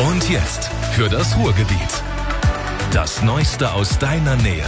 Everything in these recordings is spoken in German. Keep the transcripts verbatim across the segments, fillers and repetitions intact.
Und jetzt für das Ruhrgebiet. Das Neueste aus deiner Nähe.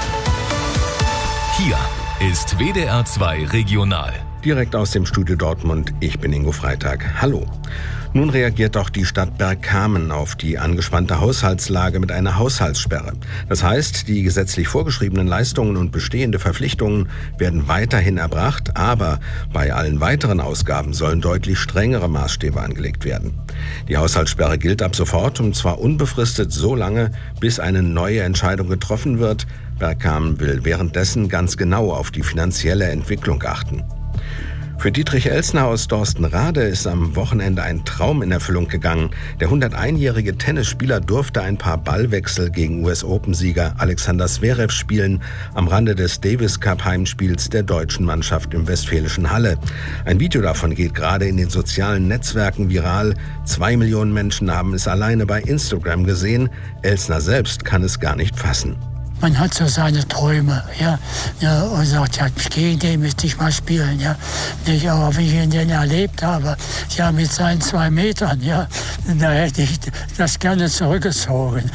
Hier ist W D R zwei Regional. Direkt aus dem Studio Dortmund, ich bin Ingo Freitag. Hallo. Nun reagiert auch die Stadt Bergkamen auf die angespannte Haushaltslage mit einer Haushaltssperre. Das heißt, die gesetzlich vorgeschriebenen Leistungen und bestehende Verpflichtungen werden weiterhin erbracht, aber bei allen weiteren Ausgaben sollen deutlich strengere Maßstäbe angelegt werden. Die Haushaltssperre gilt ab sofort und zwar unbefristet so lange, bis eine neue Entscheidung getroffen wird. Bergkamen will währenddessen ganz genau auf die finanzielle Entwicklung achten. Für Dietrich Elsner aus Dorstenrade ist am Wochenende ein Traum in Erfüllung gegangen. Der hunderteinjährige Tennisspieler durfte ein paar Ballwechsel gegen U S-Open-Sieger Alexander Zverev spielen, am Rande des Davis-Cup-Heimspiels der deutschen Mannschaft im Westfälischen Halle. Ein Video davon geht gerade in den sozialen Netzwerken viral. Zwei Millionen Menschen haben es alleine bei Instagram gesehen. Elsner selbst kann es gar nicht fassen. Man hat so seine Träume, ja, ja und sagt, ja, gegen den müsste ich mal spielen, ja. Nicht, aber wie ich ihn denn erlebt habe, ja, mit seinen zwei Metern, ja, da hätte ich das gerne zurückgezogen.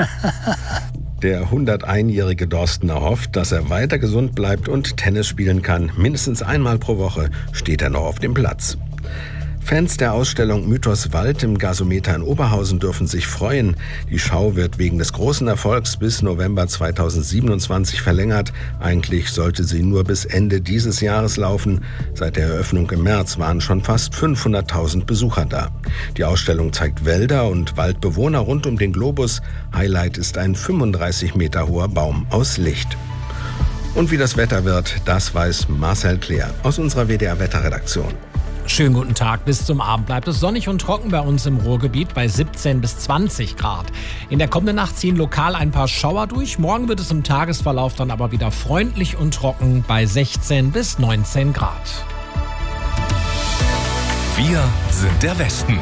Der hunderteinjährige Dorstener hofft, dass er weiter gesund bleibt und Tennis spielen kann. Mindestens einmal pro Woche steht er noch auf dem Platz. Fans der Ausstellung Mythos Wald im Gasometer in Oberhausen dürfen sich freuen. Die Schau wird wegen des großen Erfolgs bis November zweitausendsiebenundzwanzig verlängert. Eigentlich sollte sie nur bis Ende dieses Jahres laufen. Seit der Eröffnung im März waren schon fast fünfhunderttausend Besucher da. Die Ausstellung zeigt Wälder und Waldbewohner rund um den Globus. Highlight ist ein fünfunddreißig Meter hoher Baum aus Licht. Und wie das Wetter wird, das weiß Marcel Kleer aus unserer W D R-Wetterredaktion. Schönen guten Tag. Bis zum Abend bleibt es sonnig und trocken bei uns im Ruhrgebiet bei siebzehn bis zwanzig Grad. In der kommenden Nacht ziehen lokal ein paar Schauer durch. Morgen wird es im Tagesverlauf dann aber wieder freundlich und trocken bei sechzehn bis neunzehn Grad. Wir sind der Westen.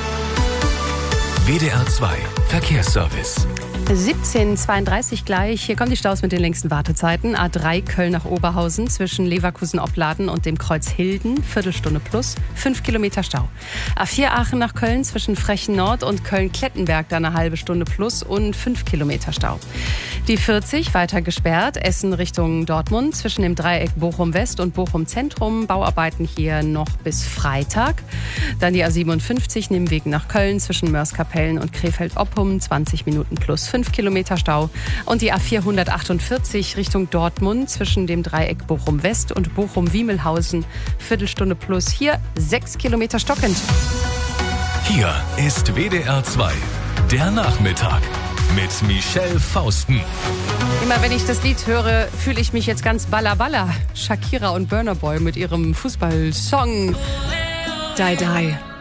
W D R zwei Verkehrsservice. siebzehn Uhr zweiunddreißig gleich. Hier kommen die Staus mit den längsten Wartezeiten. A drei Köln nach Oberhausen zwischen Leverkusen-Opladen und dem Kreuz Hilden. Viertelstunde plus. Fünf Kilometer Stau. A vier Aachen nach Köln zwischen Frechen Nord und Köln-Klettenberg. Da eine halbe Stunde plus und fünf Kilometer Stau. Die vierzig weiter gesperrt. Essen Richtung Dortmund zwischen dem Dreieck Bochum-West und Bochum-Zentrum. Bauarbeiten hier noch bis Freitag. Dann die A siebenundfünfzig Nimmweg nach Köln zwischen Mörs-Kapellen und Krefeld-Oppum. zwanzig Minuten plus fünf Kilometer Stau. Und die A vierhundertachtundvierzig Richtung Dortmund zwischen dem Dreieck Bochum-West und Bochum-Wiemelhausen. Viertelstunde plus. Hier sechs Kilometer stockend. Hier ist W D R zwei, der Nachmittag mit Michelle Fausten. Immer wenn ich das Lied höre, fühle ich mich jetzt ganz balla balla. Shakira und Burna Boy mit ihrem Fußballsong Die Die.